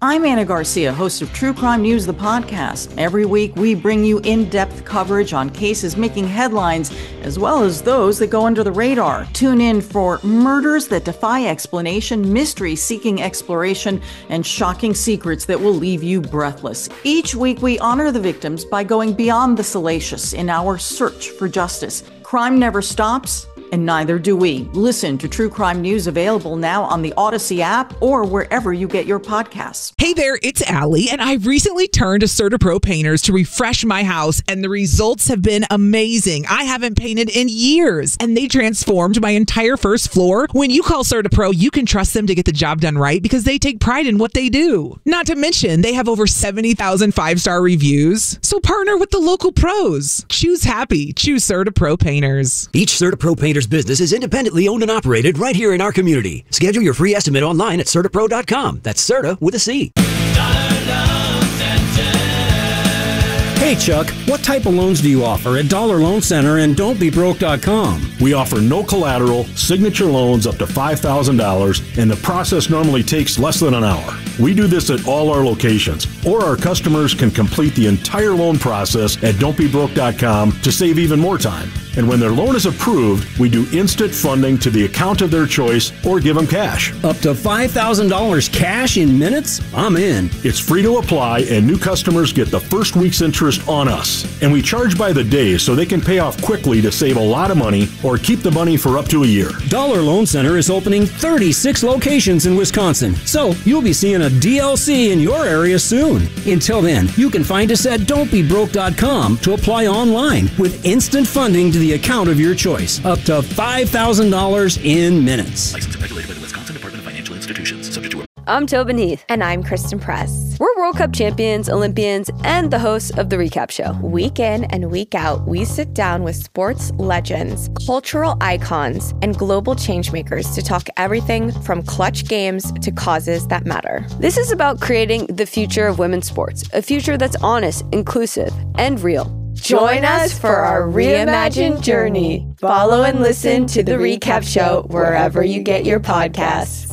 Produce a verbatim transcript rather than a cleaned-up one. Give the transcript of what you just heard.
I'm Anna Garcia, host of True Crime News, the podcast. Every week, we bring you in-depth coverage on cases making headlines, as well as those that go under the radar. Tune in for murders that defy explanation, mysteries seeking exploration, and shocking secrets that will leave you breathless. Each week, we honor the victims by going beyond the salacious in our search for justice. Crime never stops, and neither do we. Listen to True Crime News, available now on the Odyssey app or wherever you get your podcasts. Hey there, it's Allie, and I recently turned to CertaPro Painters to refresh my house, and the results have been amazing. I haven't painted in years, and they transformed my entire first floor. When you call CertaPro, you can trust them to get the job done right because they take pride in what they do. Not to mention, they have over seventy thousand five-star reviews, so partner with the local pros. Choose happy. Choose CertaPro Painters. Each CertaPro Painters business is independently owned and operated right here in our community. Schedule your free estimate online at Certa Pro dot com. That's Certa with a C. Hey Chuck, what type of loans do you offer at Dollar Loan Center and Don't Be Broke dot com? We offer no collateral, signature loans up to five thousand dollars, and the process normally takes less than an hour. We do this at all our locations, or our customers can complete the entire loan process at Don't Be Broke dot com to save even more time. And when their loan is approved, we do instant funding to the account of their choice or give them cash. Up to five thousand dollars cash in minutes? I'm in. It's free to apply, and new customers get the first week's interest on us. And we charge by the day so they can pay off quickly to save a lot of money or keep the money for up to a year. Dollar Loan Center is opening thirty-six locations in Wisconsin, so you'll be seeing a D L C in your area soon. Until then, you can find us at Don't Be Broke dot com to apply online with instant funding to the account of your choice, up to five thousand dollars in minutes. Licensed and regulated by the Wisconsin Department of Financial Institutions. Subject to. I'm Tobin Heath. And I'm Kristen Press. We're World Cup champions, Olympians, and the hosts of The Recap Show. Week in and week out, we sit down with sports legends, cultural icons, and global changemakers to talk everything from clutch games to causes that matter. This is about creating the future of women's sports, a future that's honest, inclusive, and real. Join us for our reimagined journey. Follow and listen to The Recap Show wherever you get your podcasts.